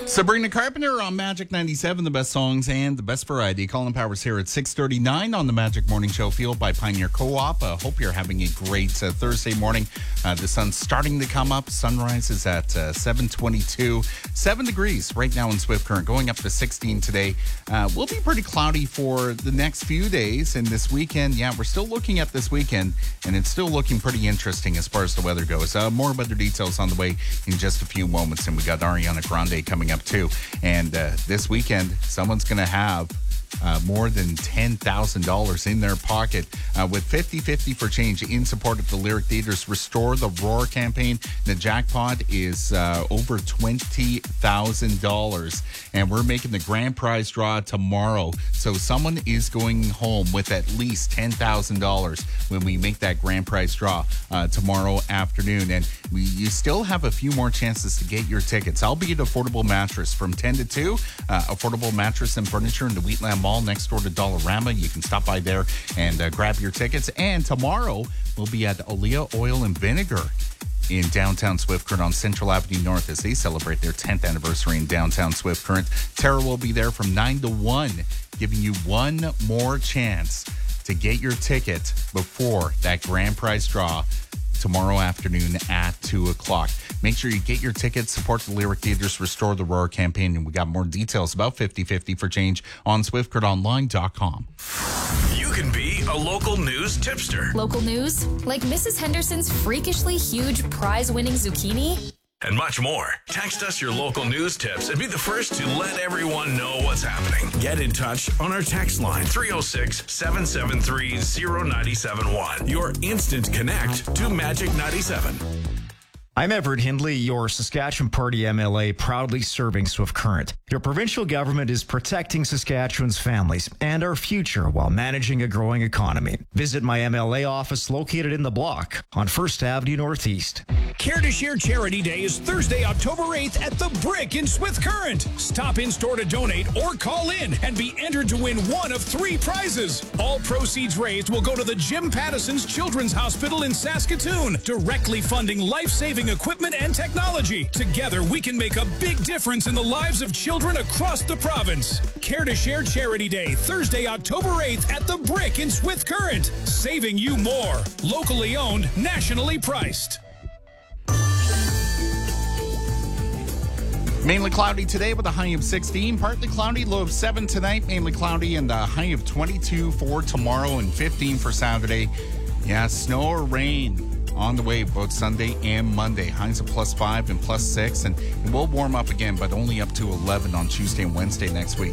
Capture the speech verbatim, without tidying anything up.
Sabrina Carpenter on Magic ninety-seven, the best songs and the best variety. Colin Powers here at six thirty-nine on the Magic Morning Show, fueled by Pioneer Co-op. Uh, hope you're having a great uh, Thursday morning. Uh, the sun's starting to come up. Sunrise is at uh, seven twenty-two. Seven degrees right now in Swift Current, going up to sixteen today. Uh, will be pretty cloudy for the next few days. And this weekend, yeah, we're still looking at this weekend, and it's still looking pretty interesting as far as the weather goes. Uh, more weather details on the way in just a few moments. And we got Ariana Grande coming up too. And uh, this weekend, someone's going to have uh, more than ten thousand dollars in their pocket uh, with fifty fifty for change in support of the Lyric Theatre's Restore the Roar campaign. The jackpot is uh, over twenty thousand dollars, and we're making the grand prize draw tomorrow. So someone is going home with at least ten thousand dollars when we make that grand prize draw uh, tomorrow afternoon. And we you still have a few more chances to get your tickets. Albeit Affordable Mattress from ten to two. Uh, affordable Mattress and Furniture in the Wheatland Mall next door to Dollarama. You can stop by there and uh, grab your tickets. And tomorrow we'll be at Aaliyah Oil and Vinegar in downtown Swift Current on Central Avenue North as they celebrate their tenth anniversary in downtown Swift Current. Tara will be there from nine to one, giving you one more chance to get your ticket before that grand prize draw tomorrow afternoon at two o'clock. Make sure you get your tickets, support the Lyric Theatre's Restore the Roar campaign, and we got more details about fifty fifty for change on swift current online dot com. You can be a local news tipster. Local news? Like Missus Henderson's freakishly huge prize-winning zucchini? And much more. Text us your local news tips and be the first to let everyone know what's happening. Get in touch on our text line, three oh six, seven seven three, oh nine seven one. Your instant connect to Magic ninety-seven. I'm Everett Hindley, your Saskatchewan Party M L A, proudly serving Swift Current. Your provincial government is protecting Saskatchewan's families and our future while managing a growing economy. Visit my M L A office located in the block on First Avenue Northeast. Care to Share Charity Day is Thursday, October eighth at The Brick in Swift Current. Stop in store to donate or call in and be entered to win one of three prizes. All proceeds raised will go to the Jim Pattison's Children's Hospital in Saskatoon, directly funding life-saving equipment and technology. Together, we can make a big difference in the lives of children across the province. Care to Share Charity Day, Thursday, October eighth at The Brick in Swift Current. Saving you more. Locally owned, nationally priced. Mainly cloudy today with a high of sixteen. Partly cloudy, low of seven tonight. Mainly cloudy and a high of twenty-two for tomorrow and fifteen for Saturday. Yeah, snow or rain on the way both Sunday and Monday. Highs of plus five and plus six. And it will warm up again, but only up to eleven on Tuesday and Wednesday next week.